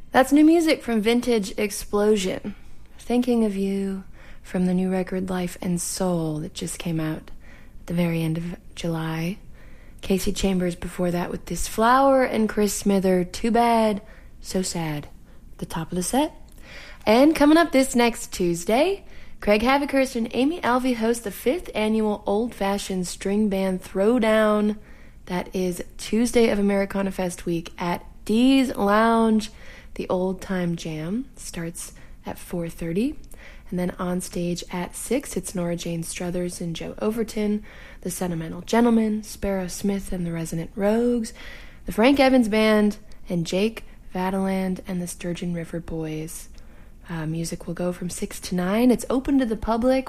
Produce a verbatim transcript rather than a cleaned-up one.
That's new music from Vintage Explosion. Thinking of You from the new record Life and Soul that just came out at the very end of July. Casey Chambers before that with This Flower, and Chris Smither, Too Bad, So Sad, the top of the set. And coming up this next Tuesday, Craig Havikhurst and Amy Alvey host the fifth annual Old Fashioned String Band Throwdown. That is Tuesday of Americana Fest week at Dee's Lounge. The Old Time Jam starts at four thirty. And then on stage at six, it's Nora Jane Struthers and Joe Overton, the Sentimental Gentlemen, Sparrow Smith and the Resonant Rogues, the Frank Evans Band, and Jake Vadaland and the Sturgeon River Boys. Uh, music will go from six to nine. It's open to the public.